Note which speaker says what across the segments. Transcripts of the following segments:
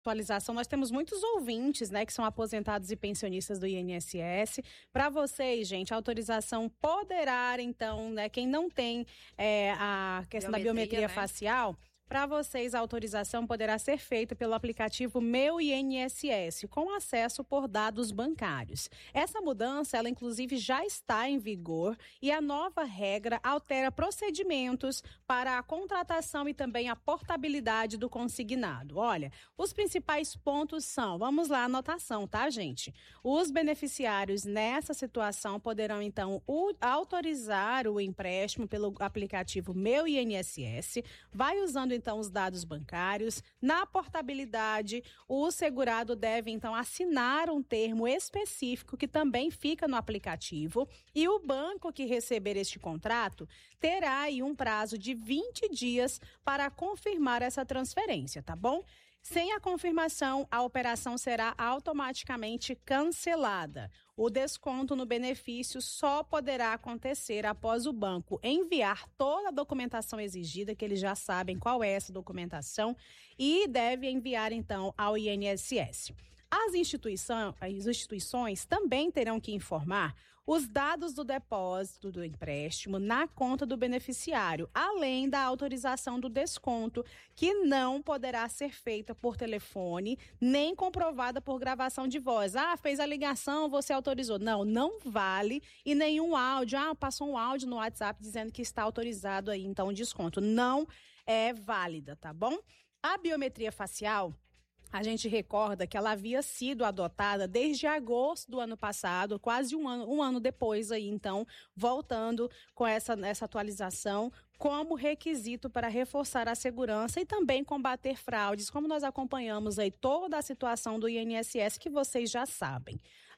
Speaker 1: atualização, nós temos muitos ouvintes, né, que são aposentados e pensionistas do INSS. Para vocês, gente, a autorização poderá, então, né, quem não tem a questão da biometria, né, facial, para vocês, a autorização poderá ser feita pelo aplicativo Meu INSS, com acesso por dados bancários. Essa mudança, ela inclusive já está em vigor e a nova regra altera procedimentos para a contratação e também a portabilidade do consignado. Olha, os principais pontos são, vamos lá, anotação, tá, gente? Os beneficiários nessa situação poderão, então, autorizar o empréstimo pelo aplicativo Meu INSS, vai usando então os dados bancários. Na portabilidade, o segurado deve então assinar um termo específico que também fica no aplicativo e o banco que receber este contrato terá aí um prazo de 20 dias para confirmar essa transferência, tá bom? Sem a confirmação, a operação será automaticamente cancelada. O desconto no benefício só poderá acontecer após o banco enviar toda a documentação exigida, que eles já sabem qual é essa documentação, e deve enviar, então, ao INSS. As instituições também terão que informar os dados do depósito do empréstimo na conta do beneficiário, além da autorização do desconto, que não poderá ser feita por telefone, nem comprovada por gravação de voz. Fez a ligação, você autorizou. Não vale. E nenhum áudio. Passou um áudio no WhatsApp dizendo que está autorizado aí, então, o desconto. Não é válida, tá bom? A biometria facial, a gente recorda que ela havia sido adotada desde agosto do ano passado, quase um ano depois aí, então, voltando com essa atualização como requisito para reforçar a segurança e também combater fraudes, como nós acompanhamos aí toda a situação do INSS, que vocês já sabem.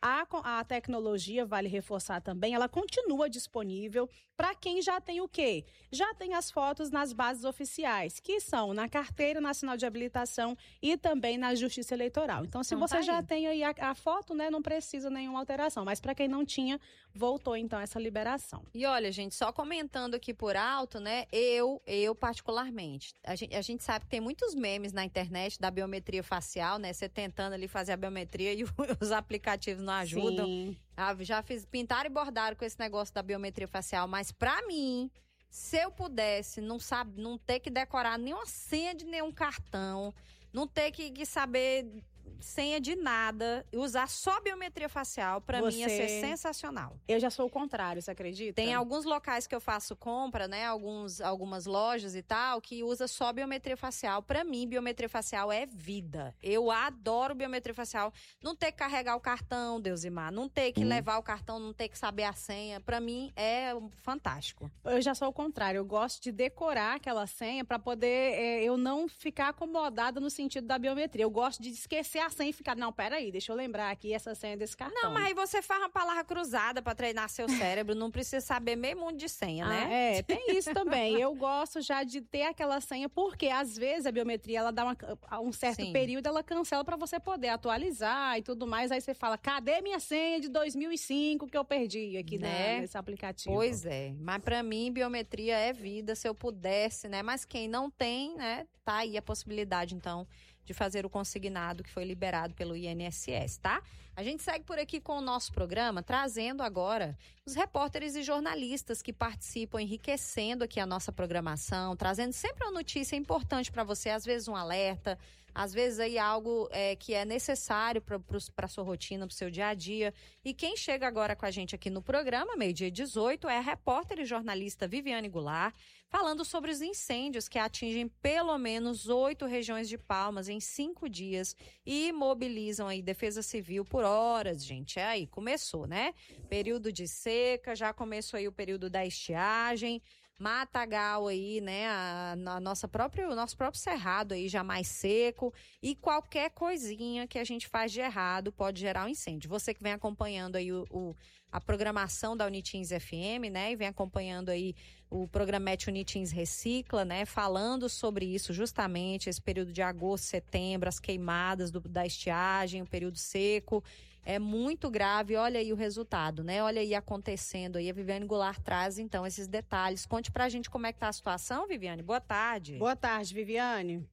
Speaker 1: A tecnologia, vale reforçar também, ela continua disponível para quem já tem o quê? Já tem as fotos nas bases oficiais, que são na Carteira Nacional de Habilitação e também na Justiça Eleitoral. Então, se você já tem aí a foto, né, não precisa nenhuma alteração. Mas para quem não tinha, voltou então essa liberação.
Speaker 2: E olha, gente, só comentando aqui por alto, né, eu particularmente, a gente sabe que tem muitos memes na internet da biometria facial, né, você tentando ali fazer a biometria e os aplicativos não ajudam.
Speaker 1: Sim.
Speaker 2: Já fiz pintar e bordar com esse negócio da biometria facial, mas pra mim, se eu pudesse não ter que decorar nenhuma senha de nenhum cartão, não ter que saber senha de nada, usar só biometria facial, pra mim ia ser sensacional.
Speaker 1: Eu já sou o contrário, você acredita?
Speaker 2: Tem alguns locais que eu faço compra, né, algumas lojas e tal, que usa só biometria facial. Pra mim, biometria facial é vida. Eu adoro biometria facial. Não ter que carregar o cartão, Deusimar, não ter que levar o cartão, não ter que saber a senha, pra mim é fantástico.
Speaker 1: Eu já sou o contrário, eu gosto de decorar aquela senha pra poder eu não ficar acomodada no sentido da biometria. Eu gosto de esquecer a senha e ficar, não, peraí, deixa eu lembrar aqui essa senha desse cartão.
Speaker 2: Não, mas aí você faz uma palavra cruzada pra treinar seu cérebro, não precisa saber meio mundo de senha, né?
Speaker 1: Tem isso também. Eu gosto já de ter aquela senha, porque às vezes a biometria, ela dá um certo período, ela cancela pra você poder atualizar e tudo mais, aí você fala, cadê minha senha de 2005 que eu perdi aqui, né, nesse aplicativo?
Speaker 2: Pois é, mas pra mim biometria é vida, se eu pudesse, né, mas quem não tem, né, tá aí a possibilidade, então, de fazer o consignado que foi liberado pelo INSS, tá? A gente segue por aqui com o nosso programa, trazendo agora os repórteres e jornalistas que participam, enriquecendo aqui a nossa programação, trazendo sempre uma notícia importante para você, às vezes um alerta, às vezes aí algo que é necessário para sua rotina, para o seu dia a dia. E quem chega agora com a gente aqui no programa, 12h18, é a repórter e jornalista Viviane Goulart, falando sobre os incêndios que atingem pelo menos 8 regiões de Palmas em 5 dias e mobilizam aí Defesa Civil por horas, gente. Aí começou, né? Período de seca, já começou aí o período da estiagem, matagal aí, né? O nosso próprio cerrado aí já mais seco, e qualquer coisinha que a gente faz de errado pode gerar um incêndio. Você que vem acompanhando aí a programação da Unitins FM, né? E vem acompanhando aí o Programete Unitins Recicla, né? Falando sobre isso justamente, esse período de agosto, setembro, as queimadas da estiagem, o período seco. É muito grave, olha aí o resultado, né? Olha aí acontecendo aí. A Viviane Goulart traz, então, esses detalhes. Conte pra gente como é que tá a situação, Viviane. Boa tarde.
Speaker 1: Boa tarde, Viviane.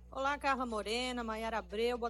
Speaker 3: Olá, Carla Morena, Maiara Abreu, boa